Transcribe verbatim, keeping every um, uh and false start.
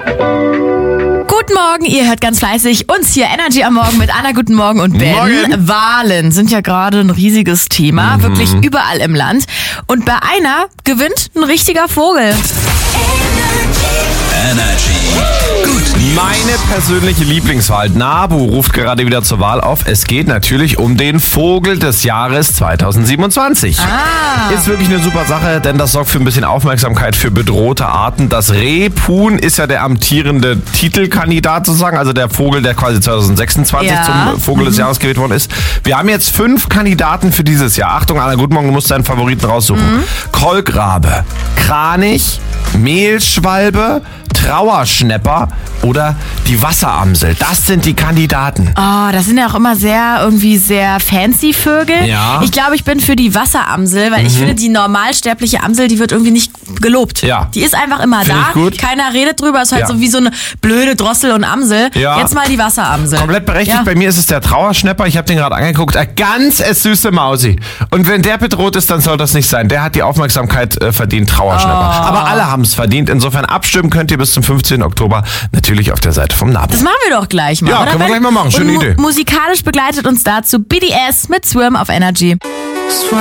Guten Morgen, ihr hört ganz fleißig uns hier Energy am Morgen mit Anna, guten Morgen und Ben. Morgen. Wahlen sind ja gerade ein riesiges Thema, Mhm. wirklich überall im Land. Und bei einer gewinnt ein richtiger Vogel. Energy. Gut News. Meine persönliche Lieblingswahl. NABU ruft gerade wieder zur Wahl auf. Es geht natürlich um den Vogel des Jahres zweitausendsiebenundzwanzig. Ah. Ist wirklich eine super Sache, denn das sorgt für ein bisschen Aufmerksamkeit für bedrohte Arten. Das Rebhuhn ist ja der amtierende Titelkandidat sozusagen, also der Vogel, der quasi zweitausendsechsundzwanzig Ja. zum Vogel des Jahres gewählt worden ist. Wir haben jetzt fünf Kandidaten für dieses Jahr. Achtung, Anna, guten Morgen, du musst deinen Favoriten raussuchen. Kolkrabe, Kranich, Mehlschwalbe, Trauerschnäpper oder die Wasseramsel. Das sind die Kandidaten. Oh, das sind ja auch immer sehr, irgendwie sehr fancy Vögel. Ja. Ich glaube, ich bin für die Wasseramsel, weil ich finde, die normalsterbliche Amsel, die wird irgendwie nicht gelobt. Ja. Die ist einfach immer Find da. ich gut. Keiner redet drüber. Ist halt Ja. so wie so eine blöde Drossel und Amsel. Ja. Jetzt mal die Wasseramsel. Komplett berechtigt. Ja. Bei mir ist es der Trauerschnäpper. Ich habe den gerade angeguckt. Eine ganz äh, süße Mausi. Und wenn der bedroht ist, dann soll das nicht sein. Der hat die Aufmerksamkeit äh, verdient, Trauerschnäpper. Oh. Aber alle haben es verdient. Insofern abstimmen könnt ihr bis zum fünfzehnten Oktober natürlich auf der Seite vom NABU. Das machen wir doch gleich mal, Ja, oder? können wir Ben? gleich mal machen. Schöne und mu- Idee. Musikalisch begleitet uns dazu B D S mit Swim auf Energy.